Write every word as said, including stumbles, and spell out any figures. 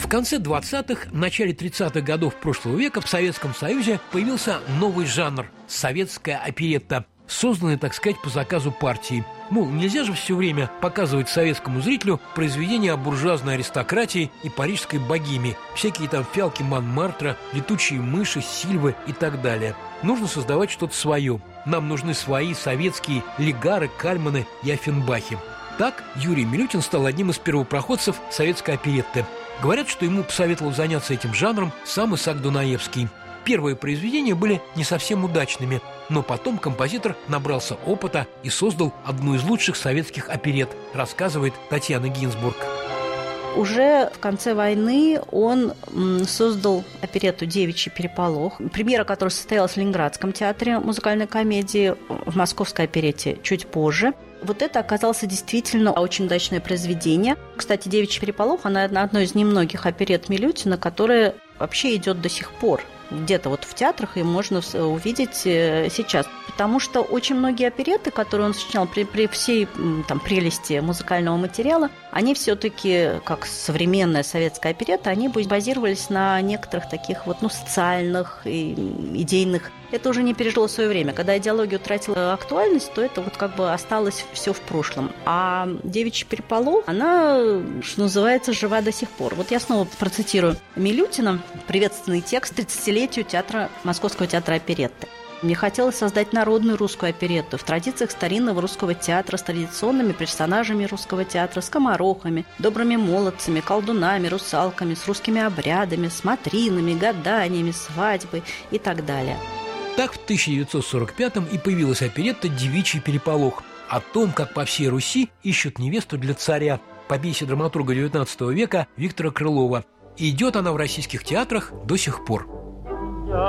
конце двадцатых, начале тридцатых годов прошлого века в Советском Союзе появился новый жанр – советская оперетта, созданная, так сказать, по заказу партии. Мол, нельзя же все время показывать советскому зрителю произведения о буржуазной аристократии и парижской богеме, всякие там фиалки Монмартра, летучие мыши, Сильвы и так далее. Нужно создавать что-то свое. Нам нужны свои советские Легары, Кальманы и Оффенбахи. Так Юрий Милютин стал одним из первопроходцев советской оперетты. Говорят, что ему посоветовал заняться этим жанром сам Исаак Дунаевский. Первые произведения были не совсем удачными, но потом композитор набрался опыта и создал одну из лучших советских оперетт, рассказывает Татьяна Гинзбург. Уже в конце войны он создал оперетту «Девичий переполох», премьера которой состоялась в Ленинградском театре музыкальной комедии, в Московской оперетте чуть позже. Вот это оказалось действительно очень удачное произведение. Кстати, «Девичий переполох» – она одна из немногих оперетт Милютина, которая вообще идет до сих пор. Где-то вот в театрах и можно увидеть сейчас. Потому что очень многие оперетты, которые он сочинял при, при всей там, прелести музыкального материала, они все-таки, как современная советская оперетта, они базировались на некоторых таких вот, ну, социальных и идейных. Это уже не пережило свое время. Когда идеология утратила актуальность, то это вот как бы осталось все в прошлом. А «Девичий переполох», она, что называется, жива до сих пор. Вот я снова процитирую Милютина, приветственный текст тридцатилетию театра, Московского театра оперетты. «Мне хотелось создать народную русскую оперетту в традициях старинного русского театра с традиционными персонажами русского театра, скоморохами, добрыми молодцами, колдунами, русалками, с русскими обрядами, смотринами, гаданиями, свадьбой и так далее». Так в тысяча девятьсот сорок пятом и появилась оперетта «Девичий переполох» о том, как по всей Руси ищут невесту для царя, по пьесе драматурга девятнадцатого века Виктора Крылова. И идет она в российских театрах до сих пор.